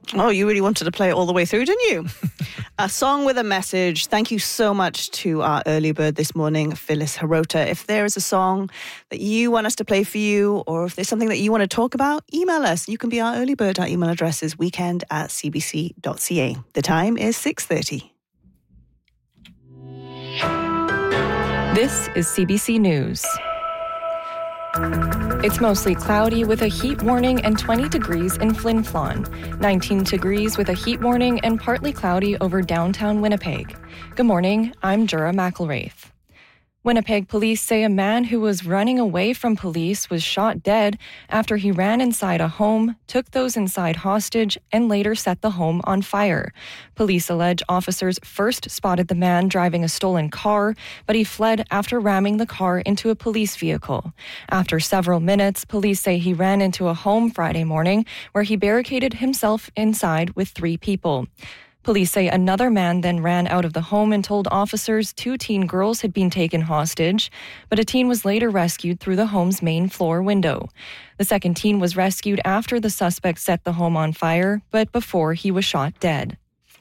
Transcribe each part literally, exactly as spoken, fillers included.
Oh, you really wanted to play it all the way through, didn't you? A song with a message. Thank you so much to our early bird this morning, Phyllis Hirota. If there is a song that you want us to play for you, or if there's something that you want to talk about, email us. You can be our early bird. Our email address is weekend at c b c dot c a. The time is six thirty. This is C B C News. It's mostly cloudy with a heat warning and twenty degrees in Flin Flon, nineteen degrees with a heat warning and partly cloudy over downtown Winnipeg. Good morning, I'm Jura McElwraith. Winnipeg police say a man who was running away from police was shot dead after he ran inside a home, took those inside hostage, and later set the home on fire. Police allege officers first spotted the man driving a stolen car, but he fled after ramming the car into a police vehicle. After several minutes, police say he ran into a home Friday morning where he barricaded himself inside with three people. Police say another man then ran out of the home and told officers two teen girls had been taken hostage, but a teen was later rescued through the home's main floor window. The second teen was rescued after the suspect set the home on fire, but before he was shot dead.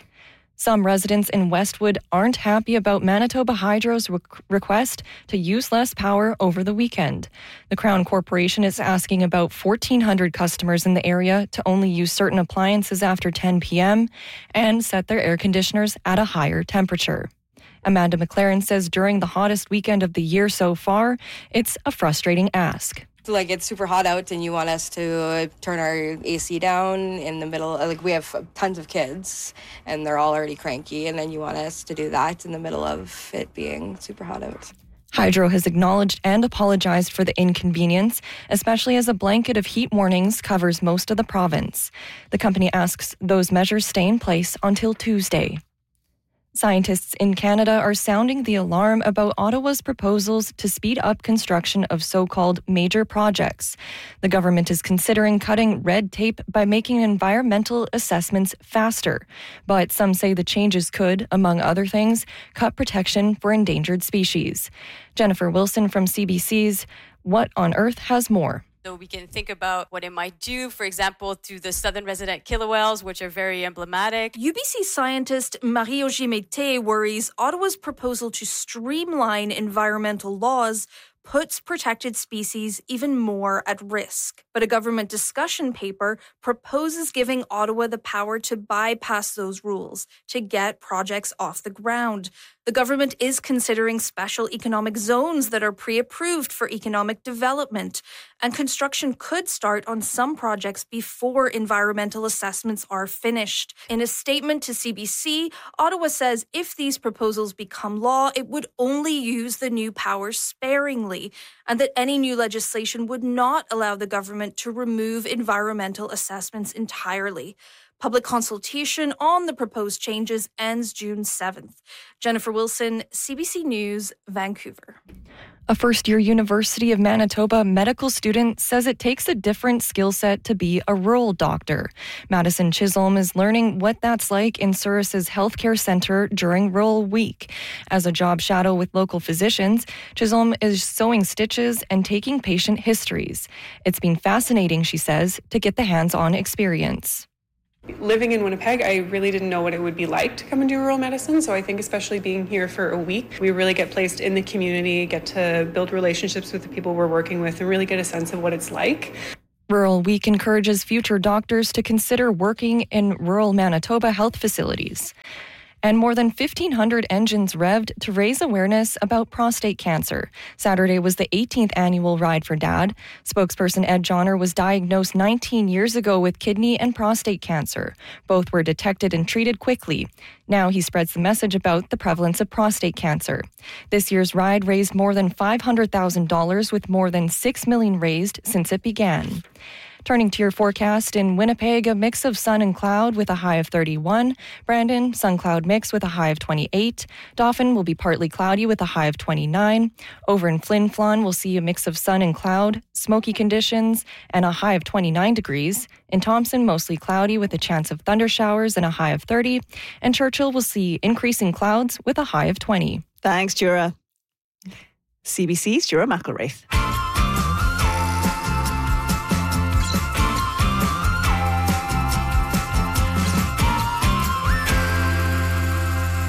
Some residents in Westwood aren't happy about Manitoba Hydro's re- request to use less power over the weekend. The Crown Corporation is asking about fourteen hundred customers in the area to only use certain appliances after ten p.m. and set their air conditioners at a higher temperature. Amanda McLaren says during the hottest weekend of the year so far, it's a frustrating ask. Like, it's super hot out and you want us to turn our A C down in the middle. Like, we have tons of kids and they're all already cranky, and then you want us to do that in the middle of it being super hot out. Hydro has acknowledged and apologized for the inconvenience, especially as a blanket of heat warnings covers most of the province. The company asks those measures stay in place until Tuesday. Scientists in Canada are sounding the alarm about Ottawa's proposals to speed up construction of so-called major projects. The government is considering cutting red tape by making environmental assessments faster. But some say the changes could, among other things, cut protection for endangered species. Jennifer Wilson from C B C's What on Earth has more? So we can think about what it might do, for example, to the southern resident killer whales, which are very emblematic. U B C scientist Marie-Augie Mété worries Ottawa's proposal to streamline environmental laws puts protected species even more at risk. But a government discussion paper proposes giving Ottawa the power to bypass those rules to get projects off the ground. The government is considering special economic zones that are pre-approved for economic development, and construction could start on some projects before environmental assessments are finished. In a statement to C B C, Ottawa says if these proposals become law, it would only use the new powers sparingly, and that any new legislation would not allow the government to remove environmental assessments entirely. Public consultation on the proposed changes ends June seventh. Jennifer Wilson, C B C News, Vancouver. A first-year University of Manitoba medical student says it takes a different skill set to be a rural doctor. Madison Chisholm is learning what that's like in Souris's healthcare centre during Rural Week. As a job shadow with local physicians, Chisholm is sewing stitches and taking patient histories. It's been fascinating, she says, to get the hands-on experience. Living in Winnipeg, I really didn't know what it would be like to come and do rural medicine. So I think especially being here for a week, we really get placed in the community, get to build relationships with the people we're working with, and really get a sense of what it's like. Rural Week encourages future doctors to consider working in rural Manitoba health facilities. And more than fifteen hundred engines revved to raise awareness about prostate cancer. Saturday was the eighteenth annual Ride for Dad. Spokesperson Ed Johnner was diagnosed nineteen years ago with kidney and prostate cancer. Both were detected and treated quickly. Now he spreads the message about the prevalence of prostate cancer. This year's ride raised more than five hundred thousand dollars, with more than six million dollars raised since it began. Turning to your forecast, in Winnipeg, a mix of sun and cloud with a high of thirty-one. Brandon, sun-cloud mix with a high of twenty-eight. Dauphin will be partly cloudy with a high of twenty-nine. Over in Flin Flon, we'll see a mix of sun and cloud, smoky conditions, and a high of twenty-nine degrees. In Thompson, mostly cloudy with a chance of thunder showers and a high of thirty. And Churchill will see increasing clouds with a high of twenty. Thanks, Jura. C B C's Jura McElwraith.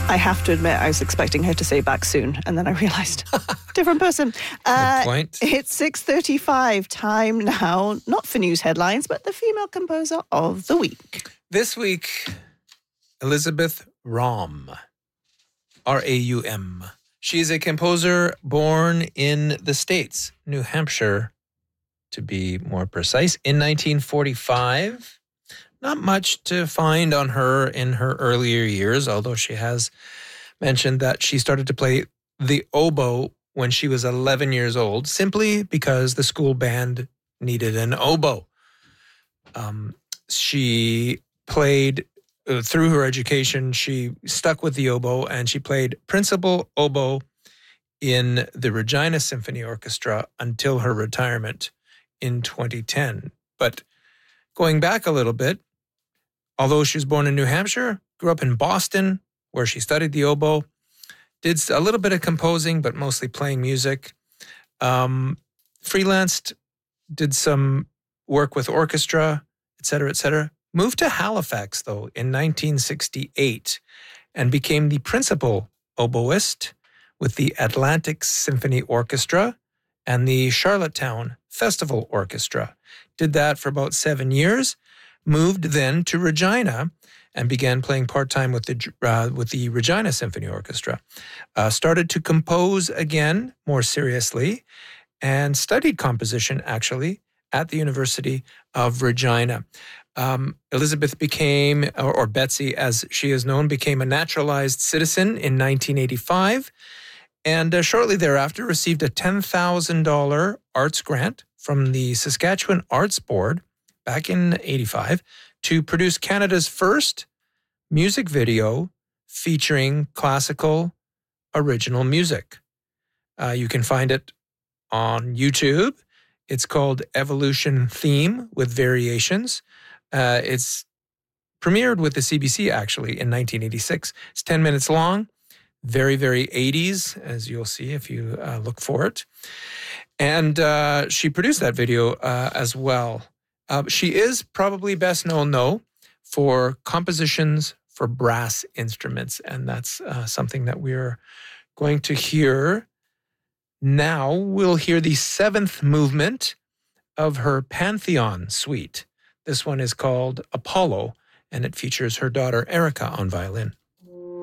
I have to admit, I was expecting her to say back soon, and then I realised, different person. Uh, Good point. It's six thirty-five, time now, not for news headlines, but the female composer of the week. This week, Elizabeth Raum, R A U M. She is a composer born in the States, New Hampshire, to be more precise, in nineteen forty-five. Not much to find on her in her earlier years, although she has mentioned that she started to play the oboe when she was eleven years old, simply because the school band needed an oboe. Um, she played, uh, through her education, she stuck with the oboe, and she played principal oboe in the Regina Symphony Orchestra until her retirement in twenty ten. But going back a little bit, although she was born in New Hampshire, grew up in Boston, where she studied the oboe, did a little bit of composing, but mostly playing music. Um, freelanced, did some work with orchestra, et cetera, et cetera. Moved to Halifax, though, in nineteen sixty-eight and became the principal oboist with the Atlantic Symphony Orchestra and the Charlottetown Festival Orchestra. Did that for about seven years. Moved then to Regina and began playing part-time with the uh, with the Regina Symphony Orchestra. Uh, started to compose again more seriously and studied composition, actually, at the University of Regina. Um, Elizabeth became, or, or Betsy as she is known, became a naturalized citizen in nineteen eighty-five, and uh, shortly thereafter received a ten thousand dollars arts grant from the Saskatchewan Arts Board back in eighty-five to produce Canada's first music video featuring classical original music. Uh, you can find it on YouTube. It's called Evolution Theme with Variations. Uh, it's premiered with the C B C, actually, in nineteen eighty-six. It's ten minutes long, very, very eighties, as you'll see if you uh, look for it. And uh, she produced that video uh, as well. Uh, she is probably best known, though, for compositions for brass instruments, and that's uh, something that we're going to hear now. We'll hear the seventh movement of her Pantheon suite. This one is called Apollo, and it features her daughter Erica on violin.